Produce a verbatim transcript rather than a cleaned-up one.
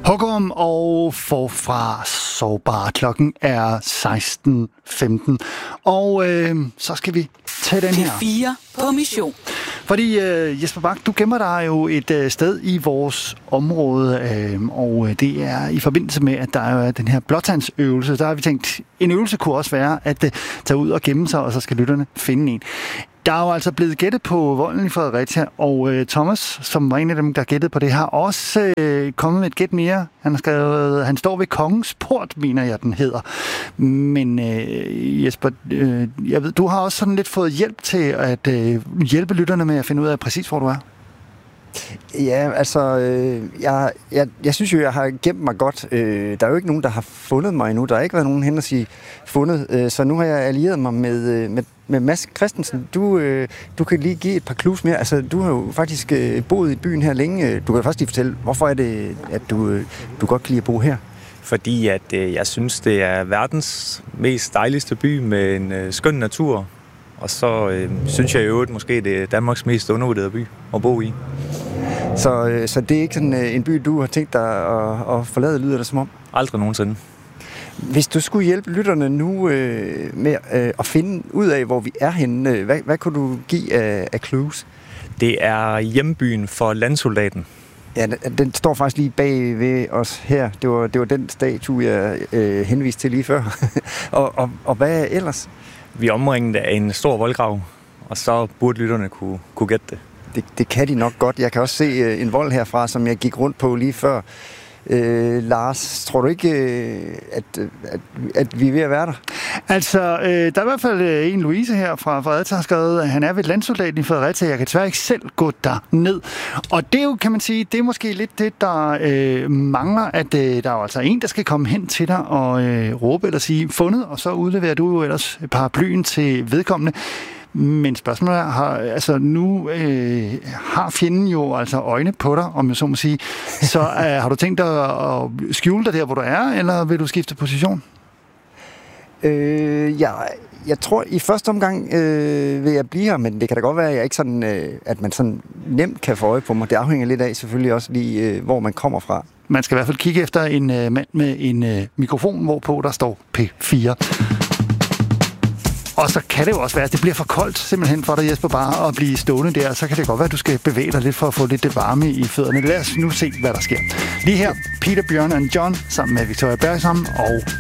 Hugorm og Forfra Sårbar. Klokken er seksten femten. Og øh, så skal vi tage den her. P fire på mission. Fordi øh, Jesper Bach, du gemmer dig jo et øh, sted i vores område, øh, og det er i forbindelse med, at der er den her blåtandsøvelse. Der har vi tænkt, en øvelse kunne også være at øh, tage ud og gemme sig, og så skal lytterne finde en. Der er jo altså blevet gættet på volden i Fredericia, og øh, Thomas, som var en af dem, der gættede på det, har også øh, kommet med et gæt mere. Han har skrevet, han står ved Kongens Port, mener jeg, den hedder. Men øh, Jesper, øh, jeg ved, du har også sådan lidt fået hjælp til at øh, hjælpe lytterne med at finde ud af præcis, hvor du er. Ja, altså, øh, jeg, jeg, jeg synes jo, jeg har gemt mig godt. Øh, der er jo ikke nogen, der har fundet mig endnu. Der har ikke været nogen hen at sige fundet. Øh, så nu har jeg allieret mig med, med, med Mads Christensen. Du, øh, du kan lige give et par clues mere. Altså, du har jo faktisk øh, boet i byen her længe. Du kan faktisk lige fortælle, hvorfor er det, at du, øh, du godt kan lide at bo her? Fordi at, øh, jeg synes, det er verdens mest dejligste by med en øh, skøn natur. Og så øh, synes jeg i øvrigt måske, det er Danmarks mest undervurderede by at bo i. Så, øh, så det er ikke sådan øh, en by, du har tænkt dig at, at forlade, lyder det som om? Aldrig nogensinde. Hvis du skulle hjælpe lytterne nu øh, med øh, at finde ud af, hvor vi er henne, hvad, hvad kunne du give af, af clues? Det er hjembyen for landsoldaten. Ja, den, den står faktisk lige bag ved os her. Det var, det var den statue, jeg øh, henviste til lige før. og, og, og hvad ellers? Vi er omringet af en stor voldgrav, og så burde lytterne kunne, kunne gætte det. det. Det kan de nok godt. Jeg kan også se øh, en vold herfra, som jeg gik rundt på lige før. Øh, Lars, tror du ikke, øh, at, at, at vi er ved at være der? Altså, øh, der er i hvert fald øh, en Louise her fra Fredericia, har skrevet, at han er ved landsoldaten i Fredericia. Jeg kan desværre ikke selv gå der ned. Og det er jo, kan man sige, det er måske lidt det, der øh, mangler, at øh, der er altså en, der skal komme hen til dig og øh, råbe eller sige fundet, og så udleverer du jo ellers paraplyen til vedkommende. Men spørgsmålet er, har, altså nu øh, har fjenden jo altså øjne på dig, om jeg så må sige. Så øh, har du tænkt dig at skjule dig der, hvor du er, eller vil du skifte position? Øh, ja, jeg tror i første omgang øh, vil jeg blive her, men det kan da godt være, at jeg ikke sådan, øh, at man sådan nemt kan få øje på mig. Det afhænger lidt af selvfølgelig også lige, øh, hvor man kommer fra. Man skal i hvert fald kigge efter en øh, mand med en øh, mikrofon, hvorpå der står P fire. Og så kan det jo også være, at det bliver for koldt simpelthen for dig, Jesper, bare at blive stående der. Så kan det godt være, at du skal bevæge dig lidt for at få lidt varme i fødderne. Lad os nu se, hvad der sker. Lige her, Peter, Bjørn og John sammen med Victoria Bergsham og